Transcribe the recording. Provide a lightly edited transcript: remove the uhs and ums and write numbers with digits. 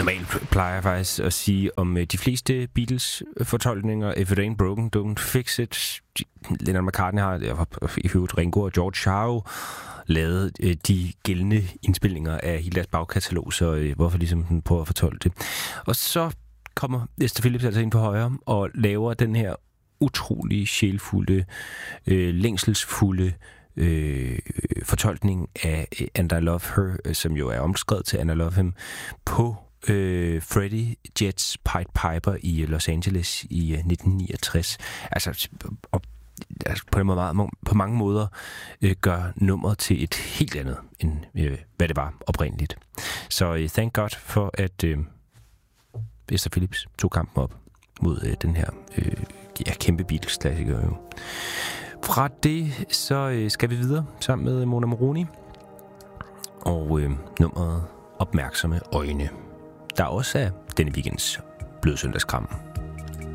Normalt plejer jeg faktisk at sige om de fleste Beatles-fortolkninger, If It Ain't Broken, Don't Fix It. Lennon McCartney har, i øvrigt Ringo og George har jo lavet de gældende indspilninger af hele deres bagkatalog, så hvorfor ligesom den prøver at fortolke det. Og så kommer Esther Phillips altså ind på højre og laver den her utrolig sjælfulde, længselsfulde fortolkning af And I Love Her, som jo er omskrevet til And I Love Him, på Freddie Jets Pied Piper i Los Angeles i 1969. Altså på mange måder gør nummeret til et helt andet, end hvad det var oprindeligt. Så thank God for, at Esther Phillips tog kampen op mod den her kæmpe Beatles-klassiker jo. Fra det, så skal vi videre sammen med Mona Moroni og nummeret Opmærksomme Øjne, der også er denne weekends blødsøndagskram.